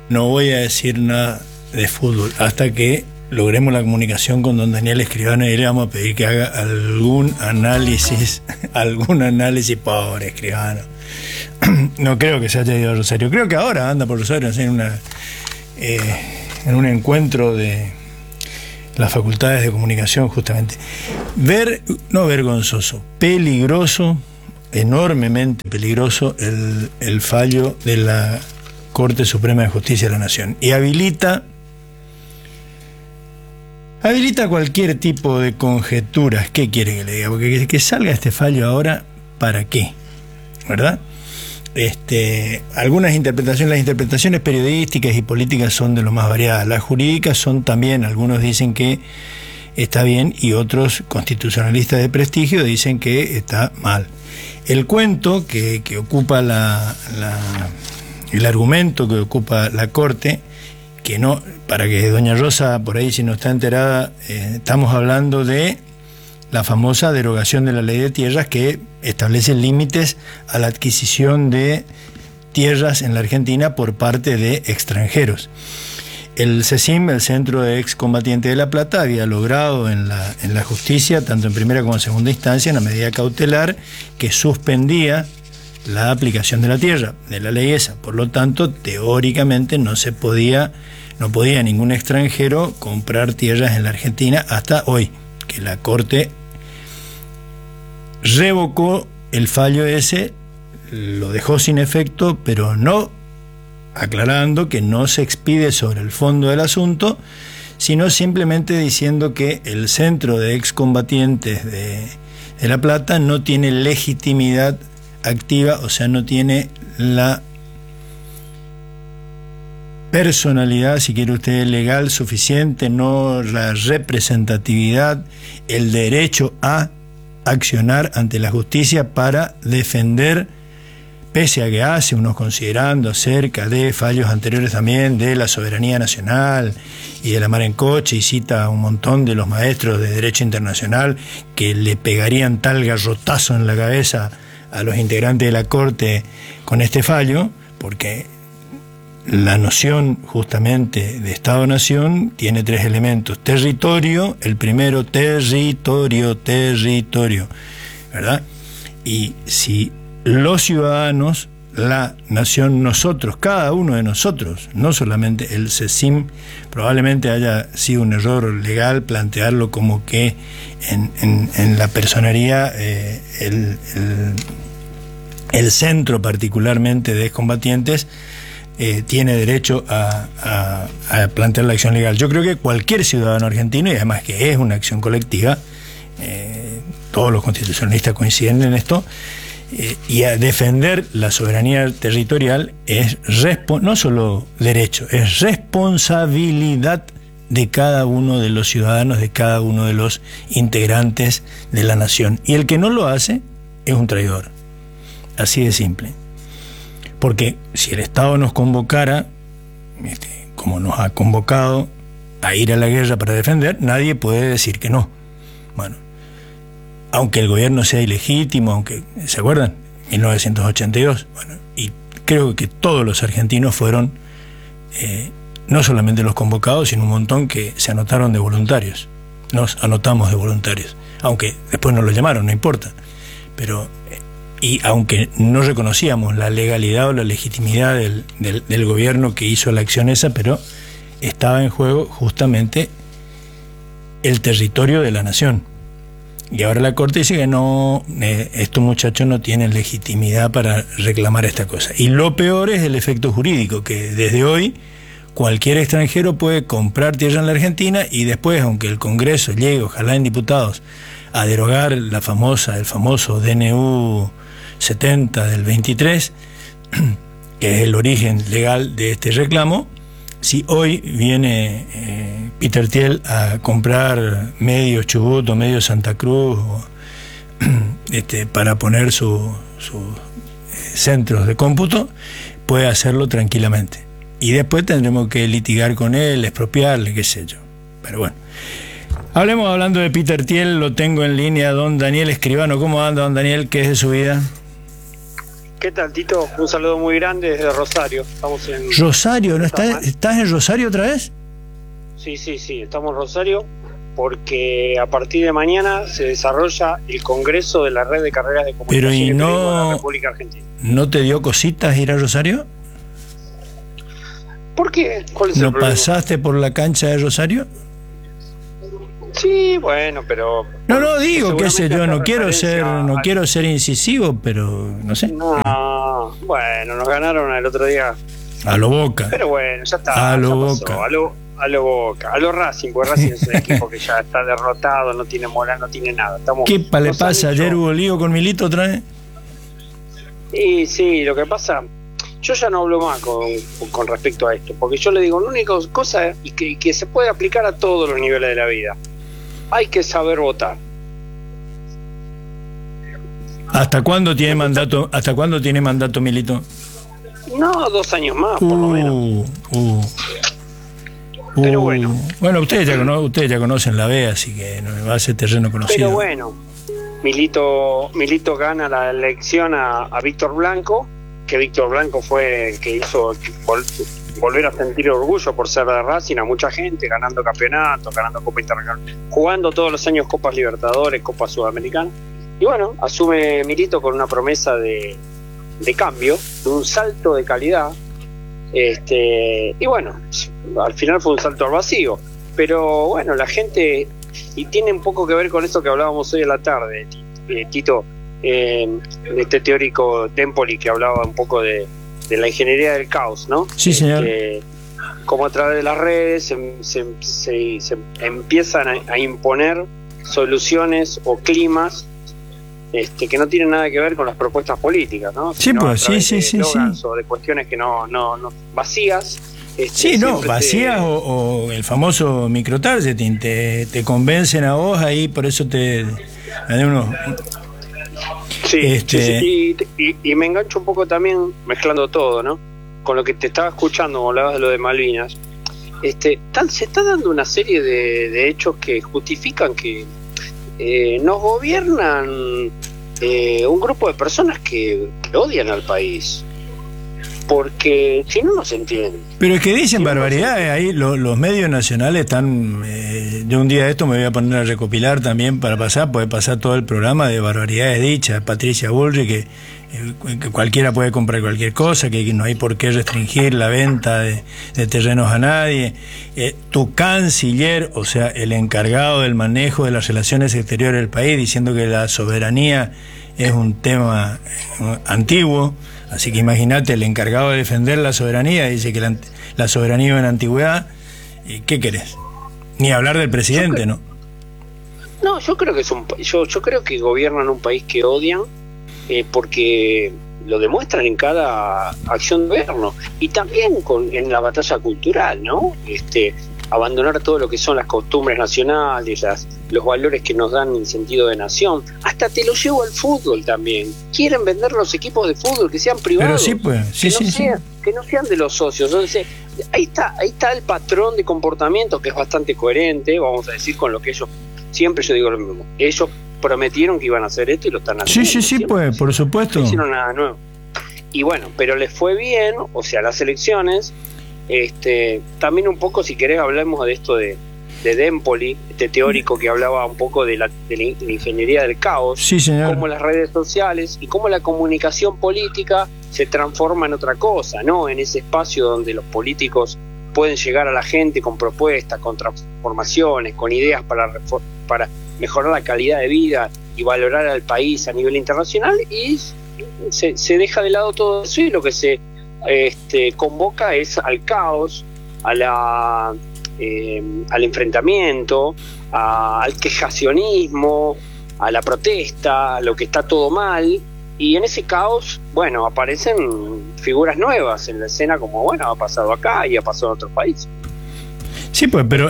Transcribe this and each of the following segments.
no voy a decir nada de fútbol hasta que logremos la comunicación con don Daniel Escribano y le vamos a pedir que haga algún análisis, pobre Escribano. No creo que se haya ido a Rosario, creo que ahora anda por Rosario en un encuentro de las facultades de comunicación, justamente. No vergonzoso, peligroso, enormemente peligroso el fallo de la Corte Suprema de Justicia de la Nación, y habilita cualquier tipo de conjeturas. ¿Qué quiere que le diga? Porque que salga este fallo ahora, ¿para qué? ¿Verdad? Las interpretaciones periodísticas y políticas son de lo más variadas. Las jurídicas son también, algunos dicen que está bien y otros constitucionalistas de prestigio dicen que está mal. El cuento que ocupa el argumento que ocupa la Corte, que no, para que doña Rosa, por ahí si no está enterada, estamos hablando de la famosa derogación de la ley de tierras que establece límites a la adquisición de tierras en la Argentina por parte de extranjeros. El CECIM, el Centro de Excombatientes de La Plata, había logrado en la justicia, tanto en primera como en segunda instancia, una medida cautelar que suspendía la aplicación de la tierra, de la ley esa. Por lo tanto, teóricamente no podía ningún extranjero comprar tierras en la Argentina hasta hoy, que la Corte revocó el fallo ese, lo dejó sin efecto, pero no aclarando que no se expide sobre el fondo del asunto, sino simplemente diciendo que el Centro de Excombatientes de La Plata no tiene legitimidad activa, o sea, no tiene la personalidad, si quiere usted, legal suficiente, no la representatividad, el derecho a accionar ante la justicia para defender, pese a que hace unos considerando acerca de fallos anteriores también de la soberanía nacional y de la mar en coche, y cita a un montón de los maestros de derecho internacional que le pegarían tal garrotazo en la cabeza a los integrantes de la Corte con este fallo, porque la noción justamente de Estado-Nación tiene tres elementos. Territorio, el primero, territorio, ¿verdad? Y si los ciudadanos, la nación, nosotros, cada uno de nosotros, no solamente el CECIM, probablemente haya sido un error legal plantearlo como que en la personería el centro particularmente de excombatientes tiene derecho a plantear la acción legal. Yo creo que cualquier ciudadano argentino, y además que es una acción colectiva, todos los constitucionalistas coinciden en esto, y a defender la soberanía territorial es no solo derecho, es responsabilidad de cada uno de los ciudadanos, de cada uno de los integrantes de la nación. Y el que no lo hace es un traidor. Así de simple. Porque si el Estado nos convocara, como nos ha convocado, a ir a la guerra para defender, nadie puede decir que no. Bueno, aunque el gobierno sea ilegítimo, aunque, ¿se acuerdan? 1982. Bueno, y creo que todos los argentinos fueron, no solamente los convocados, sino un montón que se anotaron de voluntarios. Nos anotamos de voluntarios, aunque después no los llamaron, no importa. Pero y aunque no reconocíamos la legalidad o la legitimidad del gobierno que hizo la acción esa, pero estaba en juego justamente el territorio de la nación. Y ahora la Corte dice que no, estos muchachos no tienen legitimidad para reclamar esta cosa. Y lo peor es el efecto jurídico, que desde hoy cualquier extranjero puede comprar tierra en la Argentina y después, aunque el Congreso llegue, ojalá en diputados, a derogar el famoso DNU 70 del 23, que es el origen legal de este reclamo, si hoy viene Peter Thiel a comprar medio Chubut o medio Santa Cruz para poner sus centros de cómputo, puede hacerlo tranquilamente. Y después tendremos que litigar con él, expropiarle, qué sé yo. Pero bueno. Hablando de Peter Thiel, lo tengo en línea, don Daniel Escribano. ¿Cómo anda, don Daniel? ¿Qué es de su vida? ¿Qué tal, Tito? Un saludo muy grande desde Rosario. Estamos en Rosario, ¿no estás en Rosario otra vez? Sí, estamos en Rosario porque a partir de mañana se desarrolla el Congreso de la Red de Carreras de Comunicación y Periodismo de la República Argentina. ¿No te dio cositas ir a Rosario? ¿Por qué? ¿Cuál es el problema? ¿No pasaste por la cancha de Rosario? Sí, bueno, pero... No, digo, qué sé yo, no quiero ser incisivo, pero no sé. No, bueno, nos ganaron el otro día. A lo Boca. Pero bueno, ya está. A lo Boca. Pasó, a lo Boca. A lo Racing, porque Racing es un equipo que ya está derrotado, no tiene moral, no tiene nada. ¿Qué le pasa? ¿Ayer hubo lío con Milito otra vez? Sí, lo que pasa... Yo ya no hablo más con respecto a esto, porque yo le digo, la única cosa es que se puede aplicar a todos los niveles de la vida. Hay que saber votar. ¿Hasta cuándo tiene mandato? Milito? No, 2 años más, por lo menos. Pero bueno. Bueno, ustedes ya conocen la B, así que no va a ser terreno conocido. Pero bueno, Milito gana la elección a Víctor Blanco, que Víctor Blanco fue el que hizo volver a sentir orgullo por ser de Racing a mucha gente, ganando campeonatos, ganando Copa Internacional, jugando todos los años Copas Libertadores, Copa Sudamericana. Y bueno, asume Milito con una promesa de cambio, de un salto de calidad. Y bueno, al final fue un salto al vacío. Pero bueno, la gente, y tiene un poco que ver con eso que hablábamos hoy en la tarde, Tito, este teórico Tempoli que hablaba un poco de la ingeniería del caos, ¿no? Sí, señor. Como a través de las redes se empiezan a imponer soluciones o climas que no tienen nada que ver con las propuestas políticas, ¿no? Sí, pues, sí. O de cuestiones que no vacías. Vacías o el famoso microtargeting, te convencen a vos ahí, por eso te dan unos... Sí, y me engancho un poco también mezclando todo, ¿no? Con lo que te estaba escuchando, como hablabas de lo de Malvinas. Se está dando una serie de hechos que justifican que nos gobiernan un grupo de personas que odian al país. Porque si no, no se entiende. Pero es que dicen barbaridades ahí, los medios nacionales están... yo un día de esto me voy a poner a recopilar también para puede pasar todo el programa de barbaridades dichas. Patricia Bullrich, que cualquiera puede comprar cualquier cosa, que no hay por qué restringir la venta de terrenos a nadie. Tu canciller, o sea, el encargado del manejo de las relaciones exteriores del país, diciendo que la soberanía es un tema antiguo. Así que imagínate, el encargado de defender la soberanía dice que la soberanía es una antigüedad. ¿Qué querés? Ni hablar del presidente, ¿no? No, yo creo que yo creo que gobiernan un país que odian porque lo demuestran en cada acción de gobierno y también en la batalla cultural, ¿no? Abandonar todo lo que son las costumbres nacionales, los valores que nos dan el sentido de nación. Hasta te lo llevo al fútbol también. Quieren vender los equipos de fútbol que sean privados. Pero sí, pues, que no sean de los socios. Entonces, ahí está el patrón de comportamiento que es bastante coherente, vamos a decir, con lo que ellos, siempre yo digo lo mismo, ellos prometieron que iban a hacer esto y lo están haciendo. Sí, pues, por supuesto. No hicieron nada nuevo. Y bueno, pero les fue bien, o sea, las elecciones. También un poco, si querés, hablemos de esto de Tempoli, teórico que hablaba un poco de la ingeniería del caos, sí, señor. Cómo las redes sociales y cómo la comunicación política se transforma en otra cosa, ¿no? En ese espacio donde los políticos pueden llegar a la gente con propuestas, con transformaciones, con ideas para mejorar la calidad de vida y valorar al país a nivel internacional, y se deja de lado todo eso y lo que se convoca es al caos, al enfrentamiento, al quejacionismo, a la protesta, a lo que está todo mal, y en ese caos, bueno, aparecen figuras nuevas en la escena, como bueno, ha pasado acá y ha pasado en otros países. Sí, pues, pero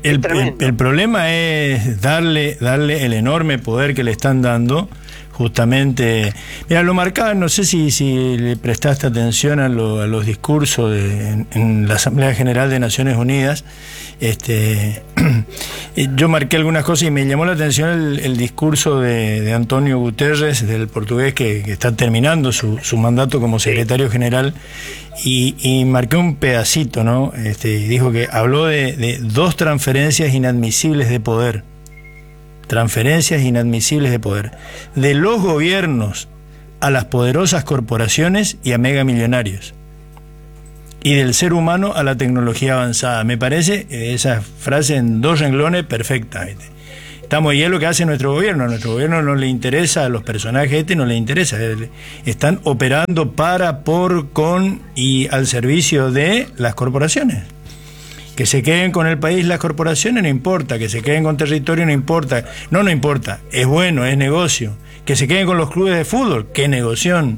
el problema es darle el enorme poder que le están dando. Justamente, mira, lo marcaban, no sé si le prestaste atención a los discursos en la Asamblea General de Naciones Unidas, Yo marqué algunas cosas y me llamó la atención el discurso de Antonio Guterres, del portugués, que está terminando su mandato como secretario general, y marqué un pedacito, ¿no? Dijo que habló de 2 transferencias inadmisibles de poder. Transferencias inadmisibles de poder. De los gobiernos a las poderosas corporaciones y a megamillonarios. Y del ser humano a la tecnología avanzada. Me parece esa frase en 2 renglones perfecta, ¿viste? Y es lo que hace nuestro gobierno. A nuestro gobierno no le interesa, a los personajes no le interesa. Están operando para, por, con y al servicio de las corporaciones. Que se queden con el país las corporaciones no importa, que se queden con territorio no importa. No importa, es bueno, es negocio. Que se queden con los clubes de fútbol, qué negoción.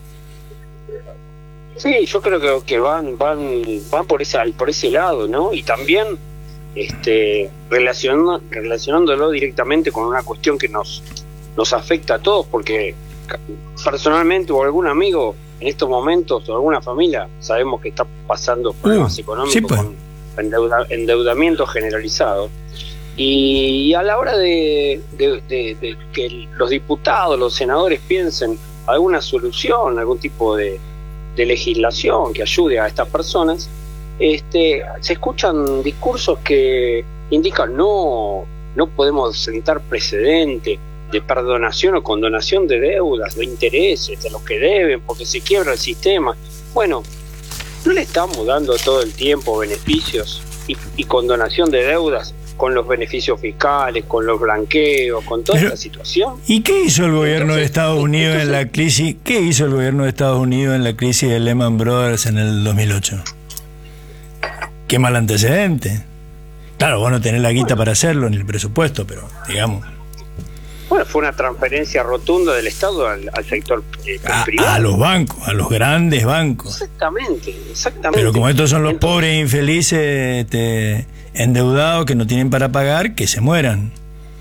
Sí, yo creo que van por ese lado, ¿no? Y también relacionándolo directamente con una cuestión que nos afecta a todos, porque personalmente o algún amigo en estos momentos o alguna familia sabemos que está pasando problemas económicos, sí, pues, con endeudamiento generalizado, y a la hora de que los diputados, los senadores piensen alguna solución, algún tipo de legislación que ayude a estas personas, se escuchan discursos que indican no podemos sentar precedente de perdonación o condonación de deudas, de intereses, de los que deben, porque se quiebra el sistema. Bueno, ¿no le estamos dando todo el tiempo beneficios y condonación de deudas con los beneficios fiscales, con los blanqueos, con toda esta situación? ¿Y qué hizo el gobierno de Estados Unidos en la crisis? ¿Qué hizo el gobierno de Estados Unidos en la crisis de Lehman Brothers en el 2008? Qué mal antecedente. Claro, vos no tenés la guita para hacerlo ni el presupuesto, pero digamos. Bueno, fue una transferencia rotunda del Estado al sector privado. A los bancos, a los grandes bancos. Exactamente. Pero como estos son los pobres infelices endeudados que no tienen para pagar, que se mueran.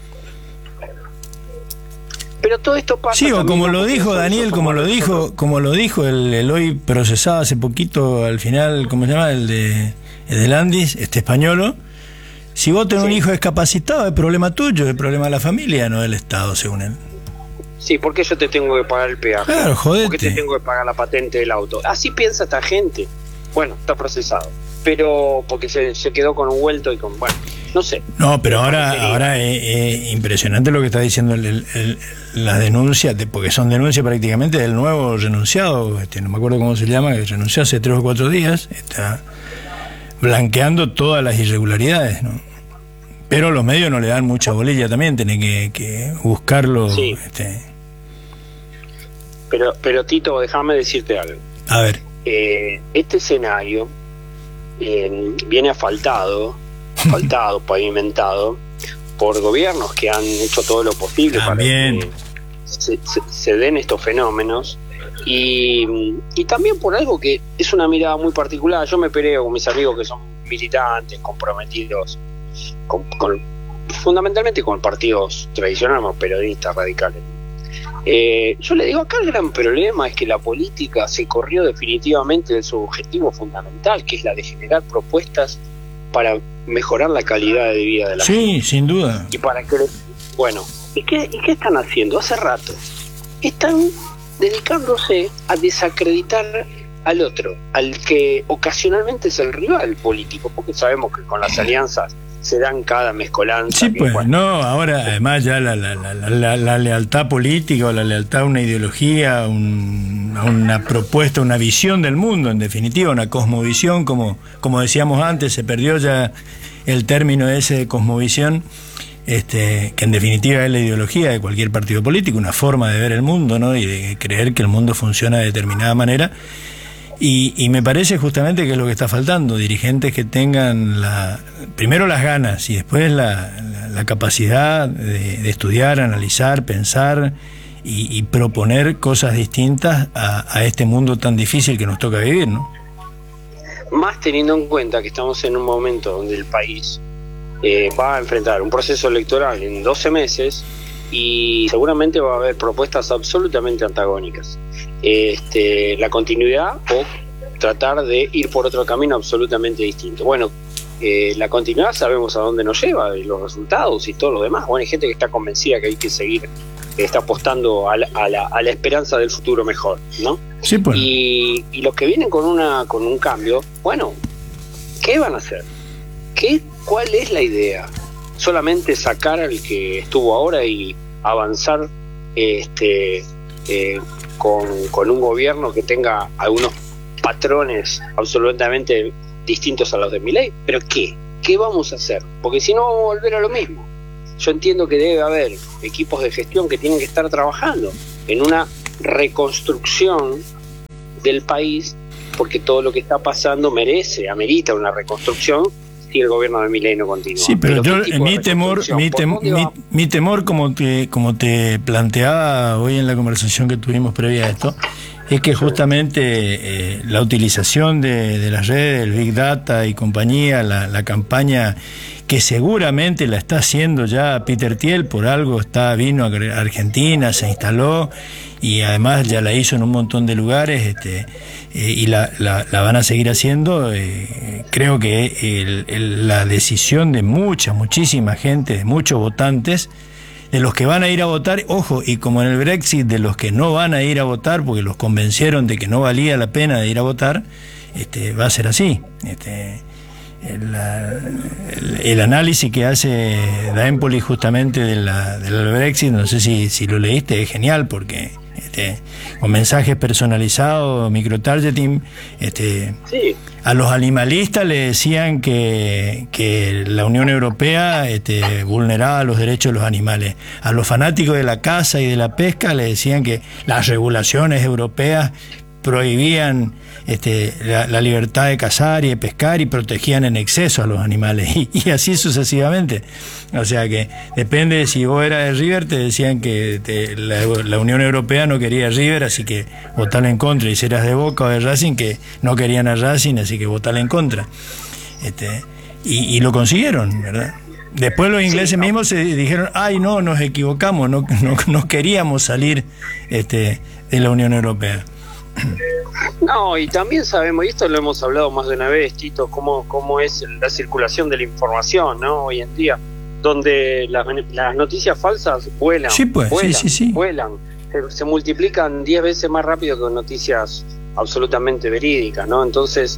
Pero todo esto pasa. Sí, o como lo dijo Daniel, como lo dijo el hoy procesado hace poquito al final, ¿cómo se llama? El de Landis, españolo. Si vos tenés un hijo discapacitado, es problema tuyo, es problema de la familia, no del Estado, según él. Sí, ¿por qué yo te tengo que pagar el peaje? Claro, jodete. ¿Por qué te tengo que pagar la patente del auto? Así piensa esta gente. Bueno, está procesado. Pero porque se quedó con un vuelto y con... Bueno, no sé. No, pero ahora es impresionante lo que está diciendo las denuncias, porque son denuncias prácticamente del nuevo renunciado, no me acuerdo cómo se llama, que renunció hace 3 o 4 días, está blanqueando todas las irregularidades, ¿no? Pero los medios no le dan mucha bolilla también, tienen que buscarlo. Sí. Pero Tito, déjame decirte algo. A ver. Este escenario viene asfaltado, pavimentado por gobiernos que han hecho todo lo posible también para que se den estos fenómenos. Y también por algo que es una mirada muy particular. Yo me peleo con mis amigos que son militantes, comprometidos fundamentalmente con partidos tradicionales, periodistas radicales. Yo le digo, acá el gran problema es que la política se corrió definitivamente de su objetivo fundamental, que es la de generar propuestas para mejorar la calidad de vida de la gente. Sí, sin duda. Y para que bueno, ¿y qué están haciendo? Hace rato están dedicándose a desacreditar al otro, al que ocasionalmente es el rival político, porque sabemos que con las alianzas se dan cada mezcolanza. Sí, pues, bueno. No, ahora además ya la lealtad política o la lealtad a una ideología, a una propuesta, una visión del mundo, en definitiva, una cosmovisión, como decíamos antes, se perdió ya el término ese de cosmovisión, que en definitiva es la ideología de cualquier partido político, una forma de ver el mundo, ¿no? Y de creer que el mundo funciona de determinada manera. Y me parece justamente que es lo que está faltando, dirigentes que tengan primero las ganas y después la capacidad de estudiar, analizar, pensar y proponer cosas distintas a este mundo tan difícil que nos toca vivir, ¿no? Más teniendo en cuenta que estamos en un momento donde el país va a enfrentar un proceso electoral en 12 meses y seguramente va a haber propuestas absolutamente antagónicas. La continuidad o tratar de ir por otro camino absolutamente distinto. Bueno, la continuidad sabemos a dónde nos lleva, y los resultados y todo lo demás. Bueno, hay gente que está convencida que hay que seguir, que está apostando a la esperanza del futuro mejor, ¿no? Sí, pues. Y los que vienen con un cambio, bueno, ¿qué van a hacer? ¿Cuál es la idea? ¿Solamente sacar al que estuvo ahora y avanzar con un gobierno que tenga algunos patrones absolutamente distintos a los de Milei? ¿Pero qué? ¿Qué vamos a hacer? Porque si no vamos a volver a lo mismo. Yo entiendo que debe haber equipos de gestión que tienen que estar trabajando en una reconstrucción del país, porque todo lo que está pasando amerita una reconstrucción si el gobierno de Milei no continúa. Sí, pero mi temor, como te planteaba hoy en la conversación que tuvimos previa a esto, es que justamente la utilización de las redes, el Big Data y compañía, la campaña que seguramente la está haciendo ya Peter Thiel, por algo vino a Argentina, se instaló y además ya la hizo en un montón de lugares, y la van a seguir haciendo. Creo que la decisión de muchísima gente, de muchos votantes, de los que van a ir a votar, ojo, y como en el Brexit, de los que no van a ir a votar porque los convencieron de que no valía la pena de ir a votar, va a ser así. El análisis que hace Daempoli justamente del Brexit, no sé si lo leíste, es genial, porque con mensajes personalizados, microtargeting, sí. A los animalistas le decían que la Unión Europea vulneraba los derechos de los animales. A los fanáticos de la caza y de la pesca le decían que las regulaciones europeas prohibían la libertad de cazar y de pescar y protegían en exceso a los animales, y así sucesivamente. O sea que depende de si vos eras de River, te decían que la Unión Europea no quería a River, así que votale en contra, y si eras de Boca o de Racing, que no querían a Racing, así que votale en contra. Y lo consiguieron, ¿verdad? Después los ingleses mismos se dijeron, ay no, nos equivocamos, no queríamos salir de la Unión Europea. No, y también sabemos, y esto lo hemos hablado más de una vez, Tito, cómo es la circulación de la información, ¿no? Hoy en día, donde las noticias falsas vuelan, sí, pues, sí. vuelan, se multiplican 10 veces más rápido que noticias absolutamente verídicas, ¿no? Entonces,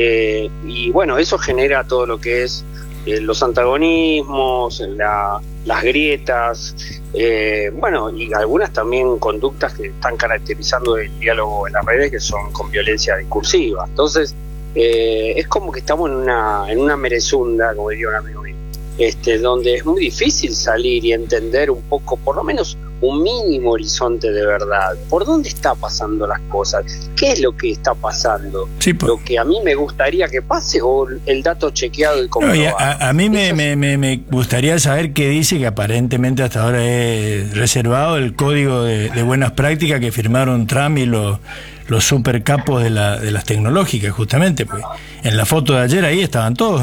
y bueno, eso genera todo lo que es los antagonismos, las grietas, bueno, y algunas también conductas que están caracterizando el diálogo en las redes, que son con violencia discursiva. Entonces, es como que estamos en una merezunda, como diría un amigo mío, donde es muy difícil salir y entender un poco, por lo menos un mínimo horizonte de verdad. ¿Por dónde está pasando las cosas? ¿Qué es lo que está pasando? Sí, pues. ¿Lo que a mí me gustaría que pase o el dato chequeado y comprobado? A mí me gustaría saber qué dice, que aparentemente hasta ahora es reservado, el código de buenas prácticas que firmaron Trump y los supercapos de las tecnológicas, justamente. Pues en la foto de ayer ahí estaban todos,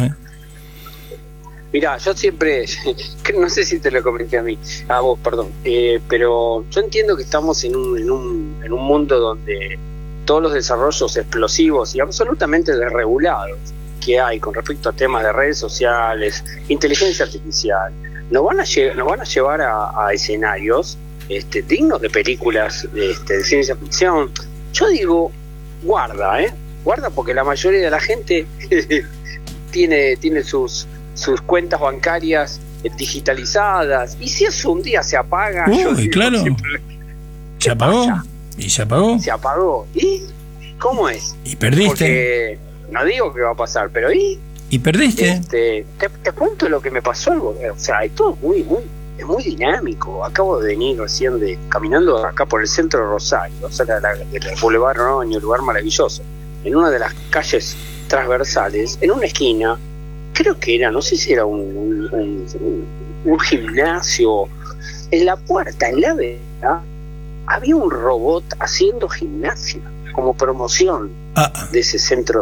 Mirá, yo siempre, no sé si te lo comenté a vos, perdón, pero yo entiendo que estamos en un mundo donde todos los desarrollos explosivos y absolutamente desregulados que hay con respecto a temas de redes sociales, inteligencia artificial, nos van a llevar a escenarios dignos de películas de ciencia ficción. Yo digo, guarda porque la mayoría de la gente tiene sus cuentas bancarias digitalizadas, y si eso un día se apaga, claro, se apagó. Se apagó. ¿Y cómo es? Y perdiste. Porque no digo que va a pasar, pero ¿y perdiste? Te cuento lo que me pasó, o sea, es todo es muy dinámico. Acabo de venir recién caminando acá por el centro de Rosario, cerca del Boulevard Oroño, un lugar maravilloso, en una de las calles transversales, en una esquina, creo que era, no sé si era un gimnasio, en la puerta, en la vereda, había un robot haciendo gimnasia como promoción de ese centro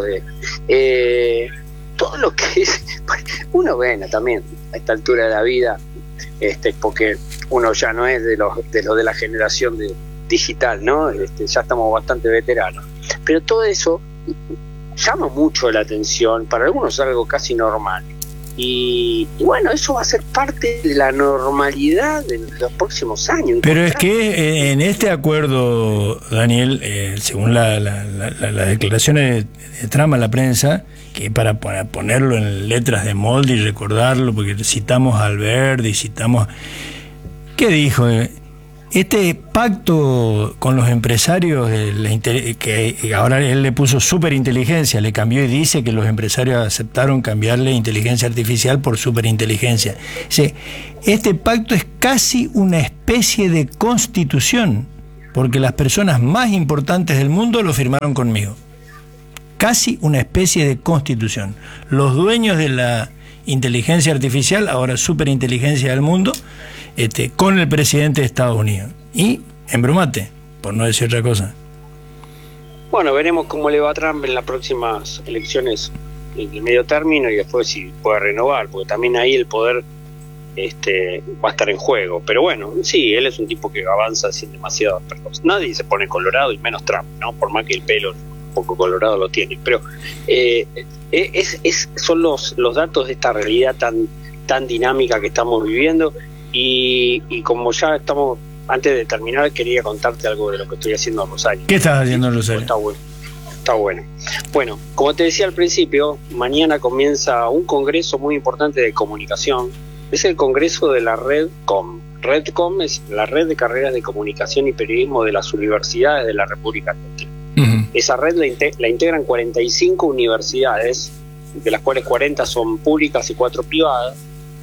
todo lo que es, uno bueno también a esta altura de la vida, porque uno ya no es de los de la generación digital, ¿no? Ya estamos bastante veteranos, pero todo eso llama mucho la atención, para algunos es algo casi normal. Y bueno, eso va a ser parte de la normalidad de los próximos años. Pero es que en este acuerdo, Daniel, según las declaraciones de Trump a la prensa, que para ponerlo en letras de molde y recordarlo, porque citamos a Alberti, citamos... ¿Qué dijo? Este pacto con los empresarios, que ahora él le puso superinteligencia, le cambió y dice que los empresarios aceptaron cambiarle inteligencia artificial por superinteligencia. Este pacto es casi una especie de constitución, porque las personas más importantes del mundo lo firmaron conmigo. Casi una especie de constitución. Los dueños de la inteligencia artificial, ahora superinteligencia del mundo, con el presidente de Estados Unidos. Y embrumate, por no decir otra cosa. Bueno, veremos cómo le va a Trump en las próximas elecciones de medio término y después si puede renovar, porque también ahí el poder va a estar en juego. Pero bueno, sí, él es un tipo que avanza sin demasiadas cosas. Nadie se pone colorado y menos Trump, ¿no? Por más que el pelo un poco colorado lo tiene. Pero son los datos de esta realidad tan dinámica que estamos viviendo. Y como ya estamos, antes de terminar, quería contarte algo de lo que estoy haciendo en Rosario. ¿Qué estás haciendo en Rosario? Está bueno. Bueno, como te decía al principio, mañana comienza un congreso muy importante de comunicación. Es el congreso de la RedCom. RedCom es la red de carreras de comunicación y periodismo de las universidades de la República Argentina. Uh-huh. Esa red la integran 45 universidades, de las cuales 40 son públicas y 4 privadas.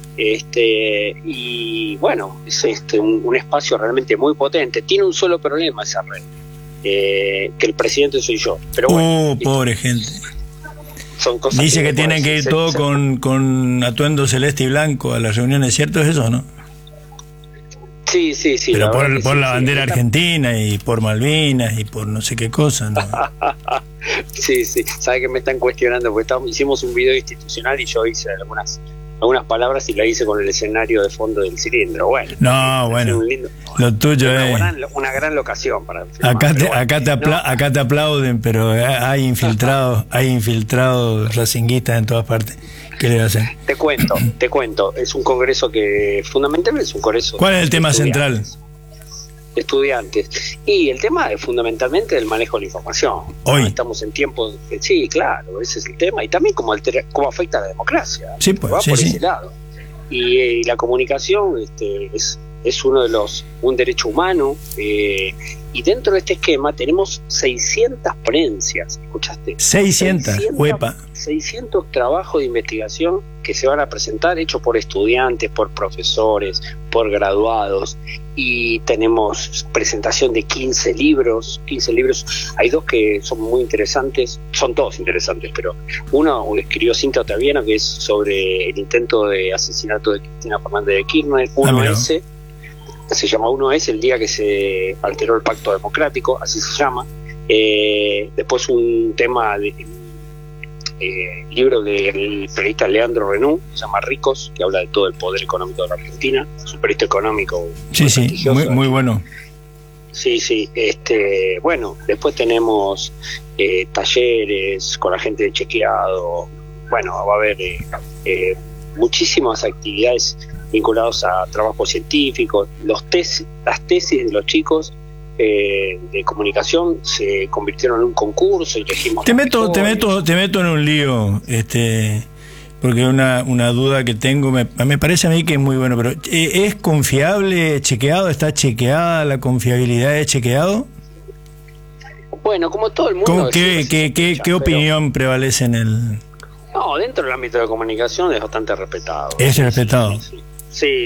Y bueno, es un espacio realmente muy potente. Tiene un solo problema esa red, que el presidente soy yo. Pero bueno, pobre gente. Son cosas dice que tienen que ir todo con atuendo celeste y blanco a las reuniones, ¿cierto es eso, no? Sí. Pero por la bandera argentina y por Malvinas y por no sé qué cosa, ¿no? Sí, sabe que me están cuestionando porque hicimos un video institucional y yo hice algunas palabras y la hice con el escenario de fondo del cilindro. Bueno, lo tuyo es una gran locación para filmar, acá te aplauden, pero hay infiltrados racinguistas en todas partes. ¿Qué le va a hacer? Te cuento. Es un congreso que fundamentalmente es un congreso. ¿Cuál es el tema central? Estudiantes. Y el tema es fundamentalmente el manejo de la información. Hoy estamos en tiempos, sí, claro, ese es el tema, y también cómo afecta a la democracia. Sí, pues, va por ese lado. Y la comunicación es un derecho humano, y dentro de este esquema tenemos 600 ponencias, ¿escuchaste? 600 trabajos de investigación que se van a presentar, hechos por estudiantes, por profesores, por graduados, y tenemos presentación de 15 libros. Hay dos que son muy interesantes, son todos interesantes, pero uno escribió Cinta Otaviano, que es sobre el intento de asesinato de Cristina Fernández de Kirchner. Se llama 1S, el día que se alteró el pacto democrático, así se llama. Después un tema libro del periodista Leandro Renú, se llama Ricos, que habla de todo el poder económico de la Argentina. Es un periodista económico muy bueno. Sí. Bueno, después tenemos talleres con la gente de Chequeado. Bueno, va a haber muchísimas actividades vinculadas a trabajo científico. Las tesis de los chicos de comunicación se convirtieron en un concurso y elegimos. Te meto en un lío, porque una duda que tengo, me parece a mí que es muy bueno, pero ¿es confiable Chequeado? ¿Está chequeada la confiabilidad de Chequeado? Bueno, como todo el mundo. ¿Qué opinión prevalece en el...? No, dentro del ámbito de comunicación es bastante respetado. ¿Es respetado? Sí.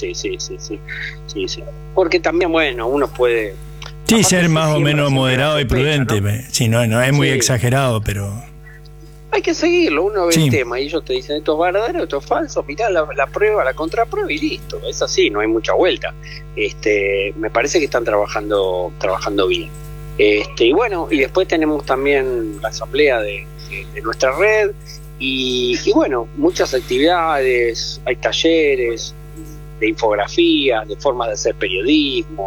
Porque también, bueno, uno puede... Sí, ser más o menos moderado y prudente, ¿no? Sí, no es muy exagerado, pero... Hay que seguirlo, uno ve el tema y ellos te dicen esto es verdadero, esto es falso, mirá la prueba, la contraprueba y listo, es así, no hay mucha vuelta. Me parece que están trabajando bien. Y bueno, y después tenemos también la asamblea de nuestra red y bueno, muchas actividades, hay talleres de infografías, de formas de hacer periodismo,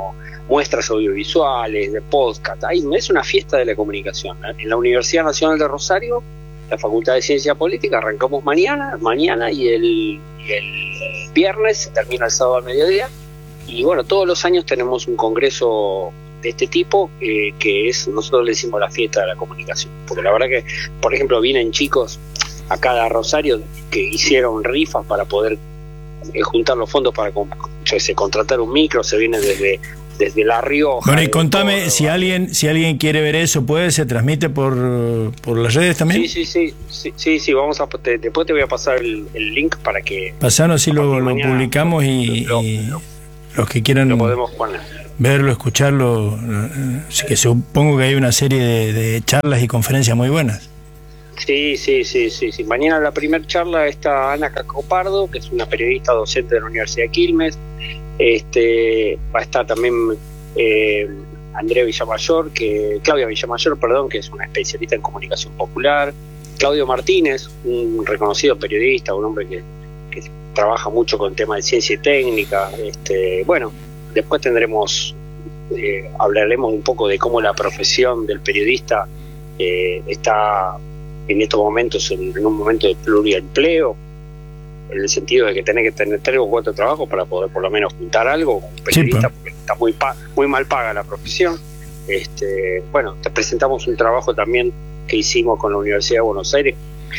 muestras audiovisuales, de podcast. Es una fiesta de la comunicación. En la Universidad Nacional de Rosario, la Facultad de Ciencia Política, arrancamos mañana y el viernes, termina el sábado al mediodía. Y bueno, todos los años tenemos un congreso de este tipo, que nosotros le decimos la fiesta de la comunicación. Porque la verdad que, por ejemplo, vienen chicos acá a Rosario que hicieron rifas para poder juntar los fondos para contratar un micro, se viene desde La Rioja. Bueno, y contame, si alguien quiere ver eso, ¿se transmite por las redes también? Sí, vamos a, después te voy a pasar el link para que... Pasanos, si lo publicamos y los que quieran lo podemos poner. Verlo, escucharlo, que supongo que hay una serie de charlas y conferencias muy buenas. Sí. Mañana la primera charla está Ana Cacopardo, que es una periodista docente de la Universidad de Quilmes. Va a estar también Claudia Villamayor, que es una especialista en comunicación popular. Claudio Martínez, un reconocido periodista, un hombre que trabaja mucho con temas de ciencia y técnica. Bueno, después hablaremos un poco de cómo la profesión del periodista está en estos momentos en un momento de pluriempleo, en el sentido de que tenés que tener 3 o 4 trabajos para poder por lo menos juntar algo como periodista, porque está muy mal paga la profesión. Bueno, te presentamos un trabajo también que hicimos con la Universidad de Buenos Aires,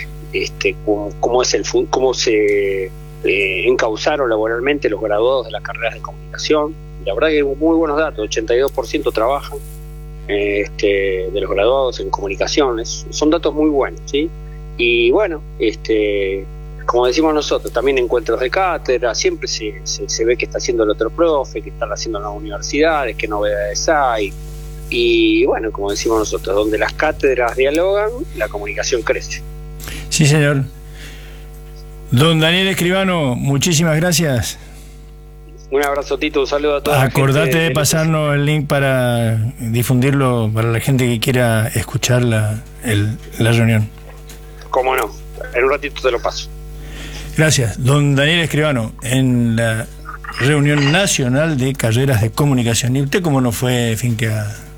cómo se encauzaron laboralmente los graduados de las carreras de comunicación. La verdad que muy buenos datos, 82% trabajan de los graduados en comunicaciones, son datos muy buenos, ¿sí? Y bueno, como decimos nosotros, también encuentros de cátedra, siempre se ve que está haciendo el otro profe, que están haciendo en las universidades, qué novedades hay. Y bueno, como decimos nosotros, donde las cátedras dialogan, la comunicación crece. Sí, señor. Don Daniel Escribano, muchísimas gracias. Un abrazo, Tito, un saludo a todos. Acordate de pasarnos el link para difundirlo para la gente que quiera escuchar la reunión. Cómo no, en un ratito te lo paso. Gracias. Don Daniel Escribano, en la reunión nacional de carreras de comunicación. ¿Y usted cómo no fue, Finque,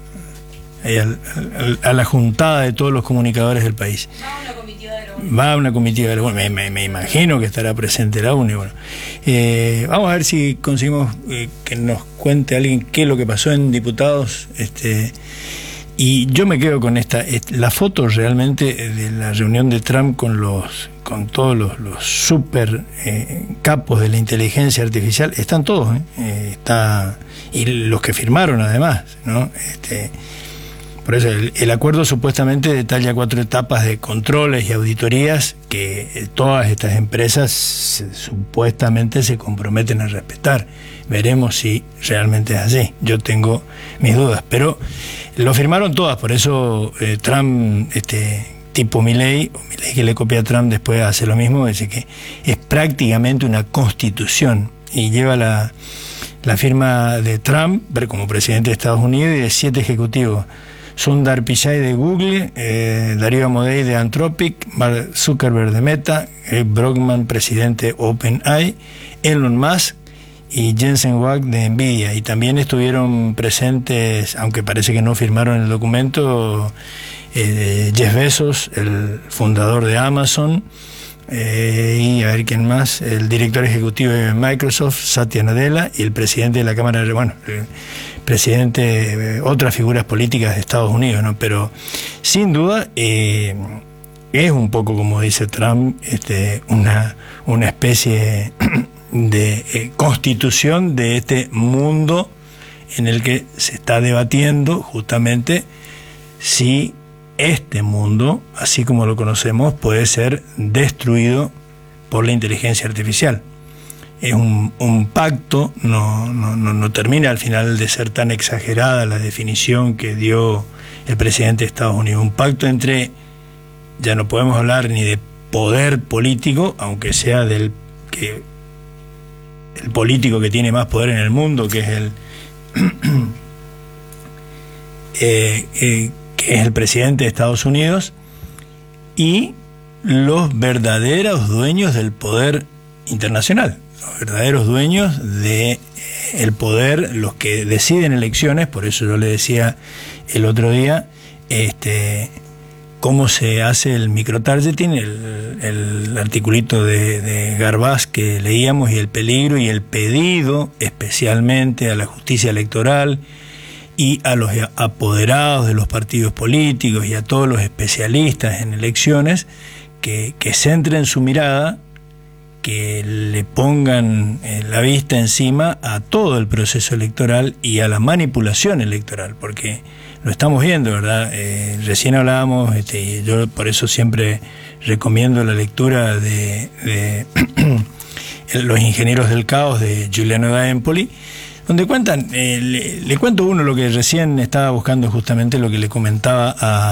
a la juntada de todos los comunicadores del país? Va una comitiva de la UNE. Me imagino que estará presente la UNE. Bueno, vamos a ver si conseguimos que nos cuente alguien qué es lo que pasó en diputados. Y yo me quedo con la foto realmente de la reunión de Trump con todos los super capos de la inteligencia artificial. Están todos, y los que firmaron además, ¿no? Por eso el acuerdo supuestamente detalla 4 etapas de controles y auditorías que todas estas empresas supuestamente se comprometen a respetar. Veremos si realmente es así. Yo tengo mis dudas, pero lo firmaron todas. Por eso Trump, tipo Milei, o Milei que le copia a Trump después hace lo mismo, dice que es prácticamente una constitución y lleva la firma de Trump como presidente de Estados Unidos y de 7 ejecutivos. Sundar Pichai de Google, Darío Amodei de Anthropic, Mark Zuckerberg de Meta, Brockman, presidente OpenAI, Elon Musk y Jensen Huang de Nvidia. Y también estuvieron presentes, aunque parece que no firmaron el documento, Jeff Bezos, el fundador de Amazon, y a ver quién más, el director ejecutivo de Microsoft, Satya Nadella, y el presidente de la Cámara de... presidente, otras figuras políticas de Estados Unidos, ¿no? Pero sin duda es un poco, como dice Trump, una especie de constitución de este mundo en el que se está debatiendo justamente si este mundo, así como lo conocemos, puede ser destruido por la inteligencia artificial. Es un pacto, no termina al final de ser tan exagerada la definición que dio el presidente de Estados Unidos. Un pacto entre, ya no podemos hablar ni de poder político, aunque sea el político que tiene más poder en el mundo, que es el presidente de Estados Unidos, y los verdaderos dueños del poder internacional, los verdaderos dueños de el poder, los que deciden elecciones. Por eso yo le decía el otro día cómo se hace el microtargeting, el articulito de Garbaz que leíamos, y el peligro y el pedido especialmente a la justicia electoral y a los apoderados de los partidos políticos y a todos los especialistas en elecciones que centren su mirada, que le pongan la vista encima a todo el proceso electoral y a la manipulación electoral, porque lo estamos viendo, ¿verdad? Recién hablábamos, y yo por eso siempre recomiendo la lectura de Los ingenieros del caos de Giuliano da Empoli, donde cuentan, le cuento uno lo que recién estaba buscando, justamente lo que le comentaba a